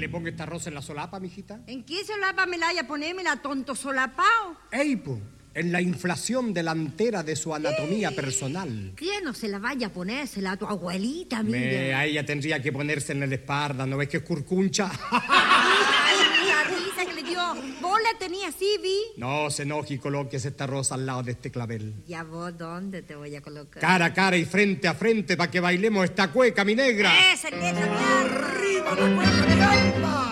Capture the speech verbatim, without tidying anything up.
le pongo esta rosa en la solapa, mijita? ¿En qué solapa me la haya ponémela, tonto solapao? Ey, po, en la inflación delantera de su anatomía personal. ¿Qué no se la vaya a ponérsela a tu abuelita, mira? Me, a ella tendría que ponerse en la espalda, ¿no ves que es curcuncha? Ay, la risa que le dio. ¿Vos la tenías así, vi? No se enoje y colóquese esta rosa al lado de este clavel. ¿Ya vos dónde te voy a colocar? Cara a cara y frente a frente para que bailemos esta cueca, mi negra. ¡Ese que es la ¡Arriba la cueca de alma!